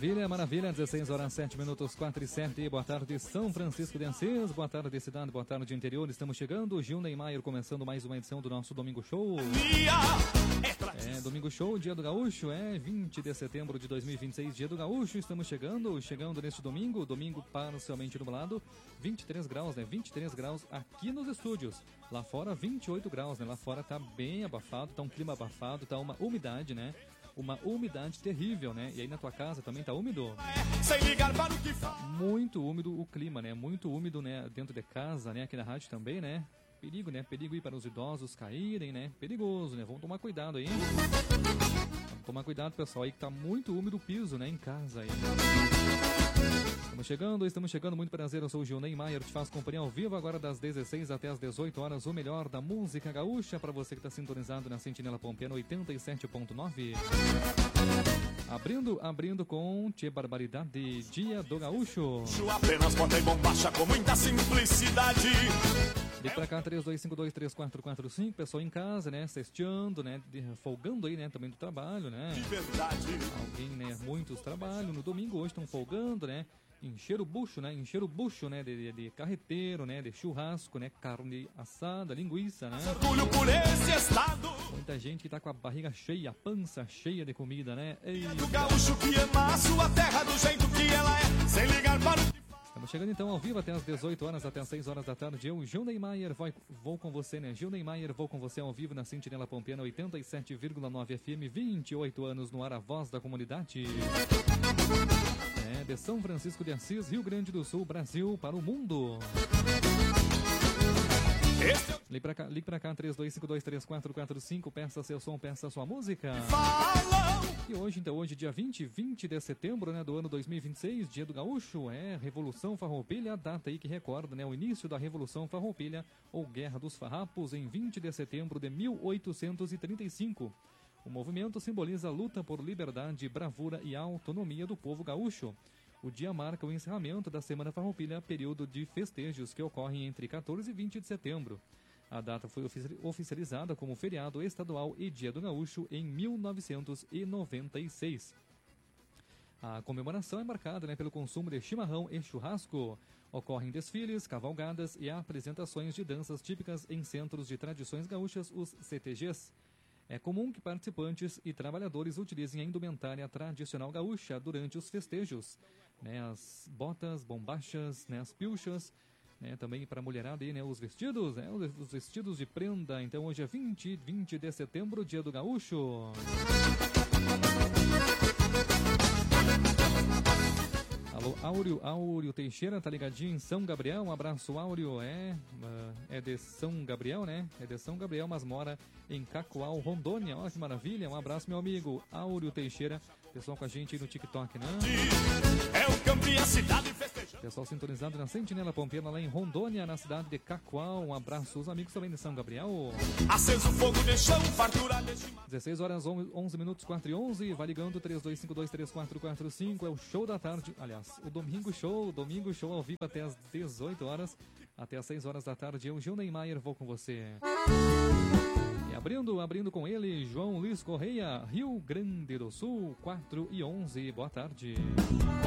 Maravilha, maravilha, 16 horas 7 minutos 4 e 7, boa tarde São Francisco de Assis, boa tarde cidade, boa tarde interior, estamos chegando, Gil Neymar começando mais uma edição do nosso Domingo Show. Domingo Show, Dia do Gaúcho, 20 de setembro de 2026, Dia do Gaúcho, estamos chegando neste domingo parcialmente nublado, 23 graus, 23 graus aqui nos estúdios, lá fora 28 graus, lá fora tá bem abafado, tá um clima abafado, tá uma umidade, uma umidade terrível, e aí na tua casa também tá úmido? Tá muito úmido o clima, muito úmido, dentro de casa, aqui na rádio também, perigo, perigo ir para os idosos caírem, perigoso, vamos tomar cuidado aí, vamos tomar cuidado, pessoal, aí que tá muito úmido o piso, em casa aí. Estamos chegando, muito prazer, eu sou o Gil Neymar, te faço companhia ao vivo agora das 16 até as 18 horas, o melhor da música gaúcha para você que está sintonizado na Sentinela Pampiana 87.9. Abrindo com Tchê Barbaridade, Dia do Gaúcho. Apenas bota em bombacha com muita simplicidade. Ligue pra cá, 32523445, pessoal em casa, cesteando, folgando aí, também do trabalho, De verdade. Alguém, muitos trabalham, no domingo hoje estão folgando, encher o bucho, de carreteiro, de churrasco, carne assada, linguiça, Orgulho por esse estado. Muita gente que tá com a barriga cheia, a pança cheia de comida, Dia do gaúcho que ama a sua terra do jeito que ela é, sem ligar para o... Estamos chegando então ao vivo até as 18 horas, até as 6 horas da tarde. Eu, Gil Neymar, vou com você, Gil Neymar, vou com você ao vivo na Sentinela Pampiana 87,9 FM, 28 anos no ar, a voz da comunidade. De São Francisco de Assis, Rio Grande do Sul, Brasil, para o mundo. Ligue pra cá, 32523445, peça seu som, peça sua música. E hoje, dia 20 de setembro, do ano 2026, Dia do Gaúcho, Revolução Farroupilha, a data aí que recorda, o início da Revolução Farroupilha, ou Guerra dos Farrapos, em 20 de setembro de 1835. O movimento simboliza a luta por liberdade, bravura e autonomia do povo gaúcho. O dia marca o encerramento da Semana Farroupilha, período de festejos que ocorrem entre 14 e 20 de setembro. A data foi oficializada como feriado estadual e Dia do Gaúcho em 1996. A comemoração é marcada pelo consumo de chimarrão e churrasco. Ocorrem desfiles, cavalgadas e apresentações de danças típicas em centros de tradições gaúchas, os CTGs. É comum que participantes e trabalhadores utilizem a indumentária tradicional gaúcha durante os festejos. As botas, bombachas, as pilchas, também para a mulherada aí, os vestidos, os vestidos de prenda. Então hoje é 20 de setembro, Dia do Gaúcho. Alô, Áureo Teixeira, tá ligadinho em São Gabriel, um abraço, Áureo, é de São Gabriel, É de São Gabriel, mas mora em Cacoal, Rondônia, olha que maravilha, um abraço, meu amigo, Áureo Teixeira, pessoal com a gente aí no TikTok, É o campo e a cidade festejando. Pessoal sintonizado na Sentinela Pampiana, lá em Rondônia, na cidade de Cacoal, um abraço, os amigos também de São Gabriel. Aceso o fogo de chão, fartura de... 16 horas, 11 minutos, 4 e 11, vai ligando, 32523445, é o show da tarde, aliás, o Domingo Show ao vivo até as 18 horas, até as 6 horas da tarde, eu, Gil Neymar, vou com você. E abrindo com ele, João Luiz Correia, Rio Grande do Sul, 4 e 11, boa tarde.